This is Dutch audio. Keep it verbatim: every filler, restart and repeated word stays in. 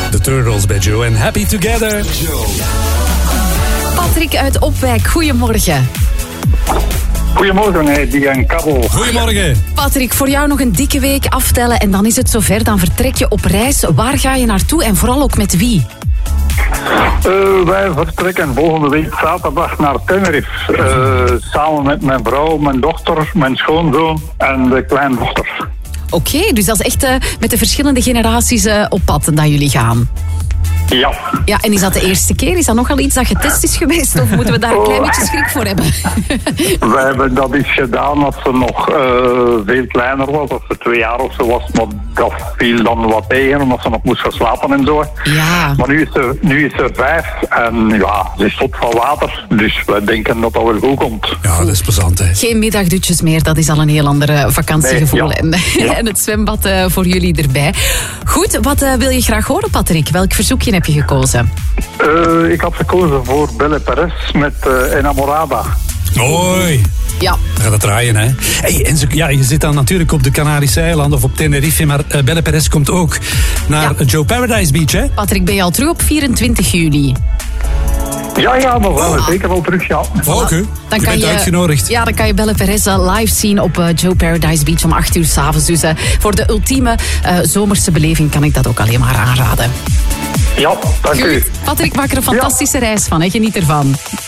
De Turtles bij Joe en Happy Together. Patrick uit Opwijk, goedemorgen. Goedemorgen, Eddie en Kabbel. Goedemorgen. Patrick, voor jou nog een dikke week aftellen en dan is het zover. Dan vertrek je op reis. Waar ga je naartoe en vooral ook met wie? Uh, wij vertrekken volgende week zaterdag naar Tenerife. Uh, samen met mijn vrouw, mijn dochter, mijn schoonzoon en de kleindochter. Oké, okay, dus dat is echt uh, met de verschillende generaties uh, op pad dat jullie gaan. Ja. Ja, en is dat de eerste keer? Is dat nogal iets dat getest is geweest? Of moeten we daar een klein beetje schrik voor hebben? We hebben dat iets gedaan als ze nog uh, veel kleiner was. Als ze twee jaar of zo was. Maar dat viel dan wat tegen, omdat ze nog moest gaan slapen en zo. Ja. Maar nu is ze, nu is ze vijf en ja, ze is tot van water. Dus wij denken dat dat wel goed komt. Ja, dat is plezant, hè. Geen middagdutjes meer, dat is al een heel ander vakantiegevoel. Nee, ja. En, ja. en het zwembad uh, voor jullie erbij. Goed, wat uh, wil je graag horen, Patrick? Welk verzoekje heb je gekozen? Uh, ik had gekozen voor Belle Perez met uh, Enamorada. Hoi. Ja. Dan gaat het draaien, hè. Hey, en zo, ja, je zit dan natuurlijk op de Canarische eilanden of op Tenerife, maar uh, Belle Perez komt ook naar ja. Joe Paradise Beach, hè? Patrick, ben je al terug op vierentwintig juli? Ja, ja, nog wel. Oh. Zeker wel terug, ja. Voilà. Oké, okay. Dan je kan bent je, uitgenodigd. Ja, dan kan je Belle Perez live zien op uh, Joe Paradise Beach om acht uur 's avonds. Dus uh, voor de ultieme uh, zomerse beleving kan ik dat ook alleen maar aanraden. Ja, dank u. Patrick, maak er een fantastische ja. reis van, hè. Geniet ervan.